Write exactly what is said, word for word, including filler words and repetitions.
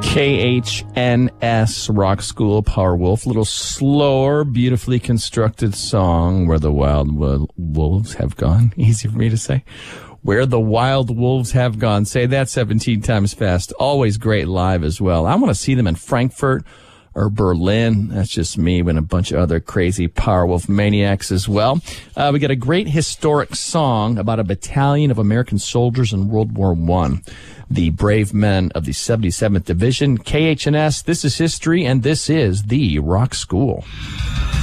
K H N S Rock School, Powerwolf. A little slower, beautifully constructed song, Where the Wild Wo- Wolves Have Gone. Easy for me to say. Where the Wild Wolves Have Gone. Say that seventeen times fast. Always great live as well. I want to see them in Frankfurt or Berlin. That's just me and a bunch of other crazy Powerwolf maniacs as well. Uh, we got a great historic song about a battalion of American soldiers in World War One. The brave men of the seventy-seventh Division, K H N S. This is history, and this is the Rock School.